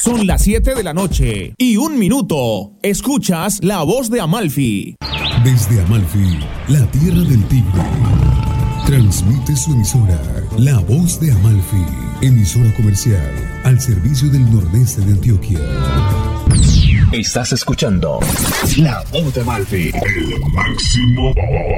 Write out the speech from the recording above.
Son las 7 de la noche y 1 minuto. Escuchas La Voz de Amalfi. Desde Amalfi, la tierra del tigre. Transmite su emisora, La Voz de Amalfi, emisora comercial al servicio del nordeste de Antioquia. Estás escuchando La Voz de Amalfi, el máximo.